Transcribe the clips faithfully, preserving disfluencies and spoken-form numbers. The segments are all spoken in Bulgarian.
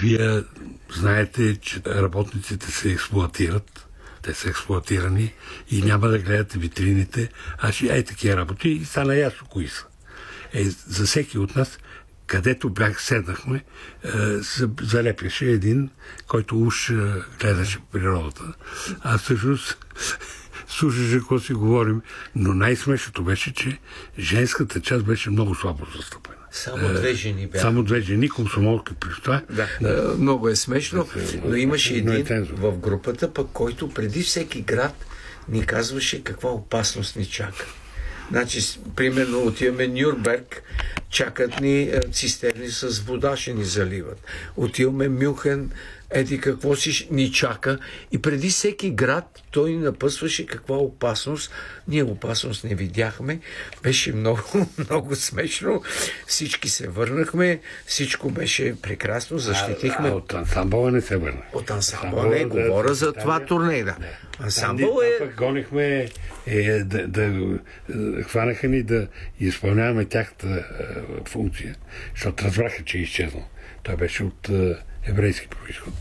Вие знаете, че работниците се експлоатират, те са експлоатирани и няма да гледате витрините, а ще ей такива работи и стана ясно кои са. Е, за всеки от нас, където бях седнахме, се залепяше един, който уж гледаше природата. А всъщност слушаше какво си говорим, но най-смешното беше, че женската част беше много слабо застъпена. Само две жени бяха. Само две жени, комсомолки при това. Да. Да. Много е смешно, но имаше един в групата, пък който преди всеки град ни казваше каква опасност ни чака. Значи, примерно, отиваме Нюрнберг, чакат ни цистерни с вода, ще ни заливат. Отиваме Мюнхен, еди какво си ни чака. И преди всеки град той ни напъсваше каква опасност. Ние опасност не видяхме. Беше много, много смешно. Всички се върнахме. Всичко беше прекрасно. Защитихме. А, а от ансамбъла не се върна. От ансамбъла не. Говоря да, за това турне. Да. Ансамбъл е... Пък гонихме е, да, да, да хванаха ни да изпълняваме тяхната е, функция. Защото разбраха, че е изчезнал. Той беше от е, еврейски происход.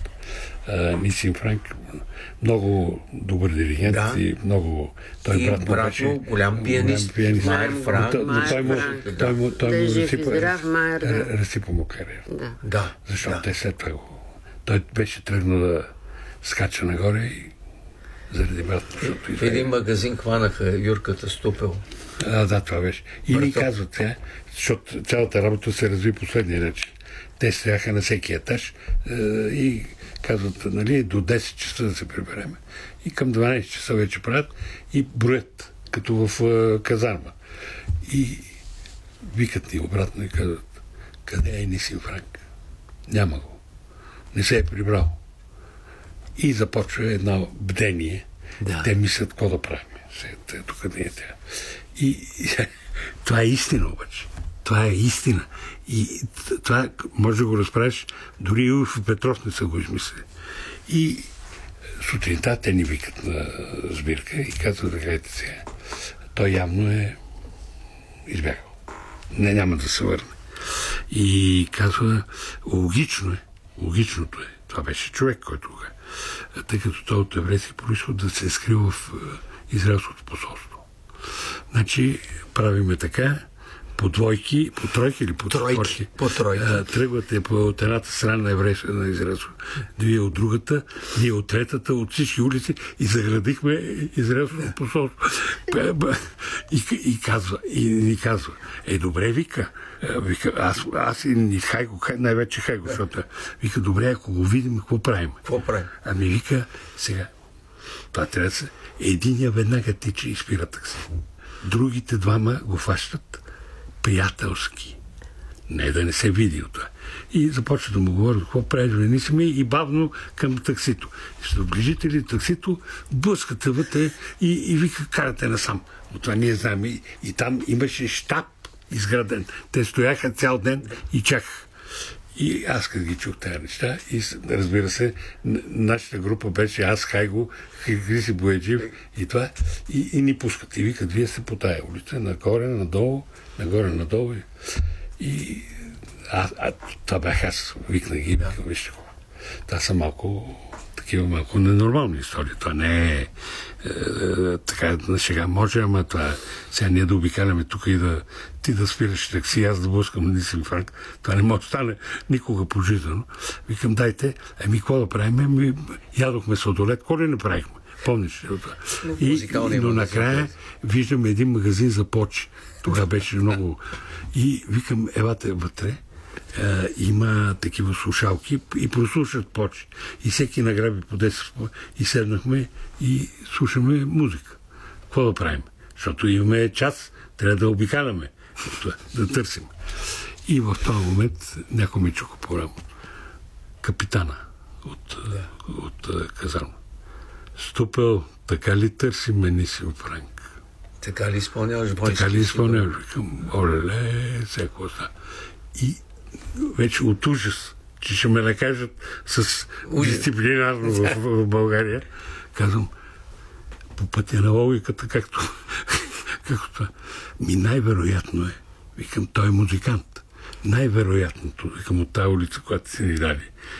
Нисим Франк, много добър диригент да. И много... Той и брат брат беше голям пианист. пианист. Майер Франк. Но той му, той му, той му разсипа, да. разсипа му кариера. Да. Да. Защото да. те след това го... Той беше тръгнал да скача нагоре и заради брат. В един магазин хванаха Юрката Ступел. А, да, това беше. И ни казват, тя, защото цялата работа се разви последния начин. Те стояха на всеки етаж е, и казват, нали, до десет часа да се прибереме. И към дванайсет часа вече правят и броят, като в е, казарма. И викат ни обратно и казват, къде е Нисим Франк? Няма го. Не се е прибрал. И започва едно бдение. Да. Те мислят какво да правим. Тук не е тя. И, и това е истина обаче. Това е истина. И това може да го разправиш, дори Илф и Петров не са го измислили. И сутринта те ни викат на сбирка и казват, да гледайте сега. Той явно е избягал. Не, няма да се върне. И казва, логично е, логичното е. Това беше човек, който го е. Тъй като той от еврейски произход да се е скрил в израелското посолство. Значи, правиме така, по двойки, по тройки или по тройки. По тройки. Тръгвате от едната страна на еврейска на израелско, вие от другата, ние от третата, от всички улици и заградихме израелското посолство. И, и казва, и ни казва, е добре, вика, вика аз, аз и ни хайго, най-вече хайго, защото вика, добре, ако го видим, какво правим? Какво правим? Ами вика, сега, това трябва да се, единия веднага тича и спира такси. Другите двама го фащат приятелски. Не да не се види от това. И започва да му говорят какво правиш, не сме и бавно към таксито. И се доближите ли таксито, блъскате вътре и, и вика, карате насам. От това ние знаем. И, и там имаше щаб изграден. Те стояха цял ден и чакаха. И аз като ги чух тези неща и разбира се, нашата група беше аз, Хайго, Хриси Бояджиев и това. И, и ни пускат. И викат, вие сте по тая улица, нагоре, надолу, нагоре, надолу. И а, а това бях аз. Викна ги и викам, вижте го. Това са малко такива малко ненормални истории. Това не е, е, е така на шега. Може, ама това сега ние да обикаляме тук и да ти да спираш такси, аз да блъскам Нисим Франк. Това не може да стане никога пожизнено. Викам, дайте, ами какво да правим? Ами, ядохме сладолет, какво ли не правихме? Помниш ли това? И, и, но накрая виждам един магазин за почи. Тогава беше много... И викам, елате вътре, Uh, има такива слушалки и прослушат почи. И всеки награби по десет и седнахме и слушаме музика. Какво да правим? Защото имаме час, трябва да обикаляме, да търсим. И в този момент някой ме чука по рамото. Капитана от, yeah. от, от казарма. Ступел, така ли търсим Нисим Франк? Така ли изпълняваш? Така ли изпълняваш? Викам, оле, всяко остава. И вече от ужас, че ще ме накажат с дисциплинарно в, в България. Казвам, по пътя на логиката, както, както ми най-вероятно е, викам, той е музикант. Най-вероятното, викам, от тази улица, която си ни дали,